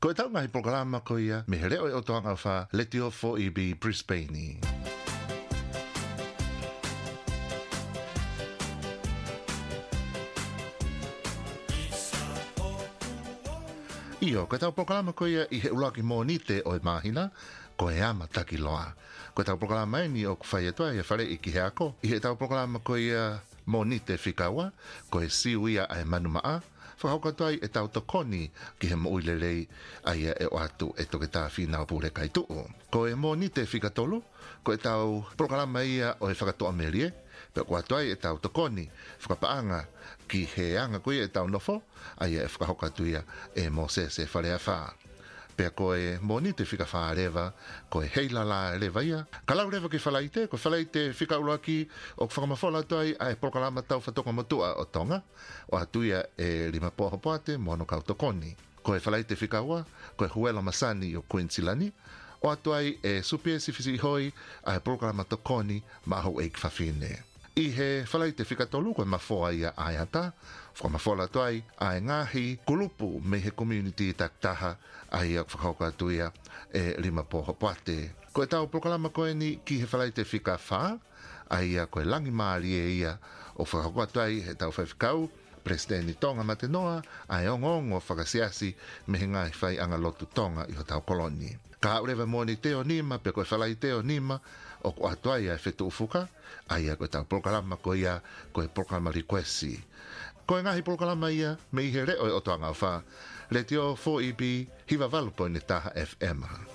Ko e tau ngahi programa ko ia, me he reo e o toanga wha, le tio fo i bi Brisbane. Io, ko e tau programa ko ia i he ulaki mō nite o e mahina, ko e ama taki loa. Ko e tau programa e ni o kwhai e toa e whare i ki he ako. I he tau programa ko ia mō nite whikawa, ko e siu ia a e manu maa, whakauka toai e tau tokoni ki he mouilerei aia e o atu e toke tā whina o pūre kai tuu. Ko e mō nite whikatolu, ko e tau programa ia o e whakatoa merie, pe ko atoai e tau tokoni, whakapaanga ki he anga koe e tau nofo, aia e whakahoka tuia e mō se wharea wha. Pea koe moni te whika whaarewa, koe heila la rewa ia. Ka lau rewa ki whalaite, ko whalaite whika uraki o whakamafola toai a e prokalama tau whatoka motua o tonga, o hatuia e rima poho poate mono kau tokoni. Koe whalaite whika ua, koe huela masani o Queensilani, o hatuai e supie sifisi hoi a e prokalama tokoni maho eik whawhine. I he whalaite whika tolu koe mafoa ia aiata, whakamafola toai a e ngahi kulupu me he community taktaha a ia whakauka tuia e rima poho poate. Ko e tau prokalama koe ni ki he whalaite whika wha, a ia koe langi maari e ia o whakauka tuai he tau whaiwhikau, Presidenti Tonga Matenoa, a e ongongo whakasiasi me he ngai whai anga lotu Tonga i ho tau koloni. Ka urewa mōni teo nima, pe koe whalai teo nima, o ko atuai a whetu ufuka, a ia koe tau prokalama koe ia, koe prokalama requesti. Koe ngahi prokalama ia, me i he reo e o toanga wha, le tio 4EB, hiwa valupo ni taha FM.